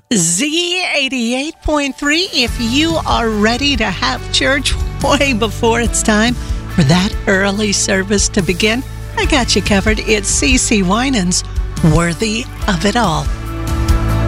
Z88.3, if you are ready to have church way before it's time for that early service to begin, I got you covered. It's CeCe Winans, Worthy of It All.